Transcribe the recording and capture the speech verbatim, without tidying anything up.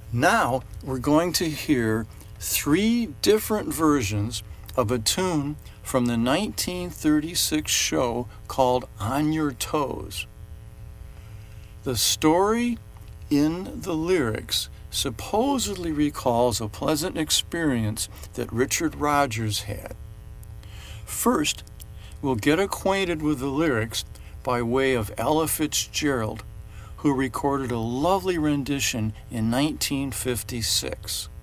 Now we're going to hear three different versions of a tune from the nineteen thirty-six show called On Your Toes. The story in the lyrics supposedly recalls a pleasant experience that Richard Rodgers had. First, we'll get acquainted with the lyrics by way of Ella Fitzgerald, who recorded a lovely rendition in nineteen fifty-six.